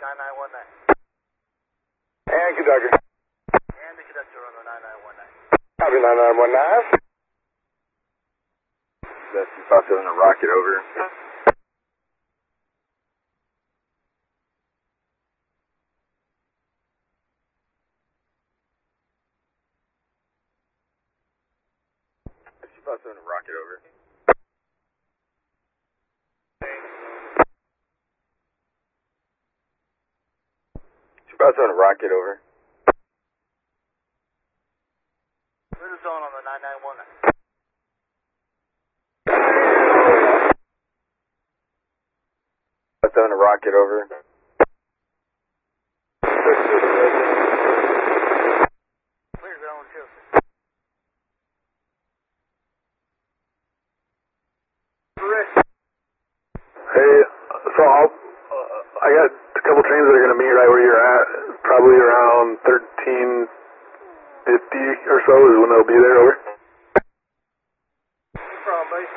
9919. And conductor. And the conductor on the 9919. Copy 9919. That's 257 a rocket over. Seven rocket over. 257 rocket over. Clear the zone on the 9919. 257 a rocket over. Clear zone 2. Hey, so I got a couple trains that are going to meet right where you're at. Probably around 1350 or so is when they'll be there, over. No problem, buddy.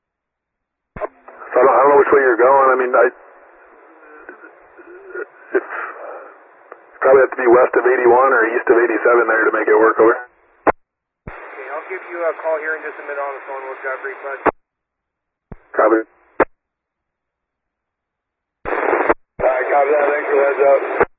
So I don't know which way you're going. I mean, if probably have to be west of 81 or east of 87 there to make it work, over. Okay, I'll give you a call here in just a minute on the phone. We'll drive brief, bud. Copy. Alright, copy that. Thanks for the heads up.